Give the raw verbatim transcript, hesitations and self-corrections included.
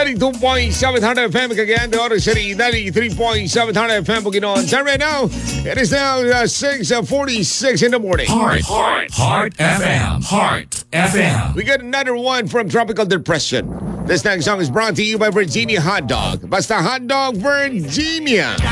ninety-two point seven F M Cagayan de Oro City, ninety-three point seven F M Bukidnon. Time right now, it is now uh, six forty-six in the morning. Heart, Heart, Heart F M, Heart F M. We got another one from Tropical Depression. This next song is brought to you by Virginia Hot Dog. Basta Hot Dog Virginia.